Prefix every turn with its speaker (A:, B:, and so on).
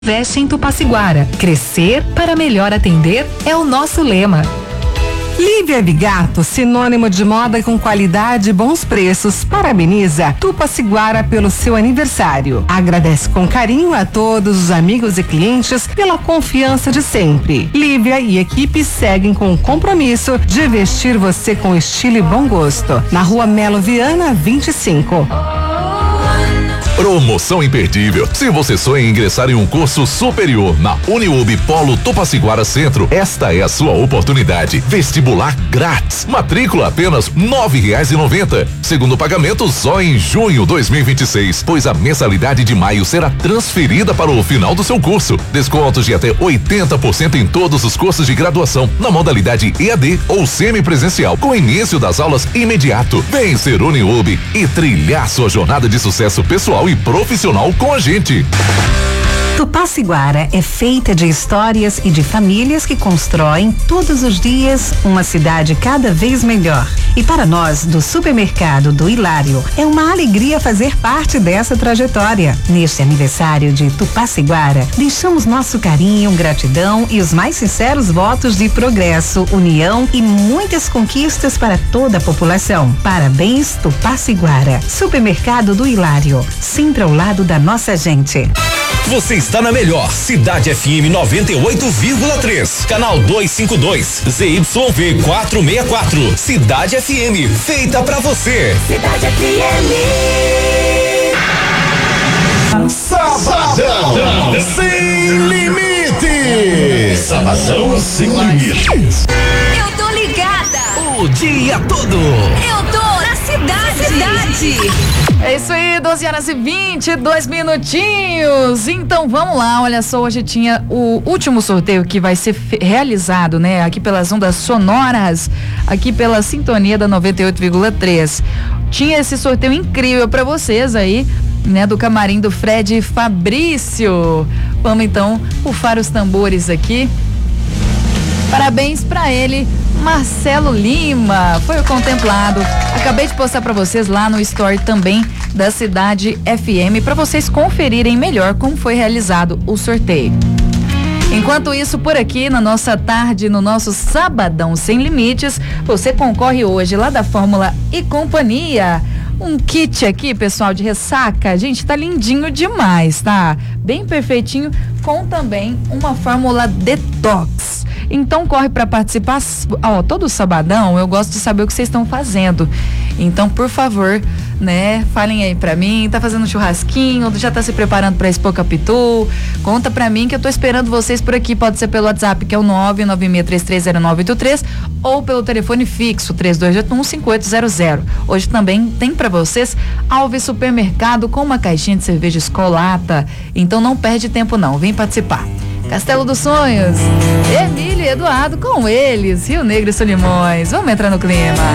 A: Investe em Tupaciguara. Crescer para melhor atender é o nosso lema.
B: Lívia Bigato, sinônimo de moda com qualidade e bons preços, parabeniza Tupaciguara pelo seu aniversário. Agradece com carinho a todos os amigos e clientes pela confiança de sempre. Lívia e equipe seguem com o compromisso de vestir você com estilo e bom gosto. Na Rua Melo Viana, 25.
C: Promoção imperdível. Se você sonha em ingressar em um curso superior na UniUB Polo Tupaciguara Centro, esta é a sua oportunidade. Vestibular grátis. Matrícula apenas R$9,90. Segundo pagamento só em junho 2026, pois a mensalidade de maio será transferida para o final do seu curso. Descontos de até 80% em todos os cursos de graduação na modalidade EAD ou semipresencial, com início das aulas imediato. Vem ser UniUB e trilhar sua jornada de sucesso pessoal e profissional com a gente.
D: Tupaciguara é feita de histórias e de famílias que constroem todos os dias uma cidade cada vez melhor. E para nós, do Supermercado do Hilário, é uma alegria fazer parte dessa trajetória. Neste aniversário de Tupaciguara, deixamos nosso carinho, gratidão e os mais sinceros votos de progresso, união e muitas conquistas para toda a população. Parabéns, Tupaciguara. Supermercado do Hilário, sempre ao lado da nossa gente.
E: Você está na melhor Cidade FM 98,3, canal 252, ZYV 464. Cidade FM, feita pra você.
F: Cidade FM.
G: Sabadão sem limites. Sabadão sem limites.
F: Eu tô ligada.
E: O dia todo.
F: Eu tô na cidade.
H: É isso aí, 12h22 minutinhos. Então vamos lá, olha só, hoje tinha o último sorteio que vai ser realizado, né? Aqui pelas ondas sonoras, aqui pela sintonia da 98,3. Tinha esse sorteio incrível pra vocês aí, né? Do camarim do Fred Fabrício. Vamos então rufar os tambores aqui. Parabéns pra ele, Marcelo Lima, foi o contemplado. Acabei de postar pra vocês lá no story também da Cidade FM para vocês conferirem melhor como foi realizado o sorteio. Enquanto isso, por aqui na nossa tarde, no nosso Sabadão Sem Limites, você concorre hoje lá da Fórmula e Companhia. Um kit aqui, pessoal, de ressaca. Gente, tá lindinho demais, tá? Bem perfeitinho, com também uma fórmula detox. Então corre para participar, todo sabadão eu gosto de saber o que vocês estão fazendo. Então, por favor, né, falem aí pra mim, tá fazendo um churrasquinho, já tá se preparando pra Expo Capitu, conta pra mim que eu tô esperando vocês por aqui, pode ser pelo WhatsApp, que é o 996330983, ou pelo telefone fixo, 3281-5800. Hoje também tem pra vocês Alves Supermercado com uma caixinha de cerveja Escolata, então não perde tempo não, vem participar. Castelo dos Sonhos, Emílio e Eduardo com eles, Rio Negro e Solimões, vamos entrar no clima.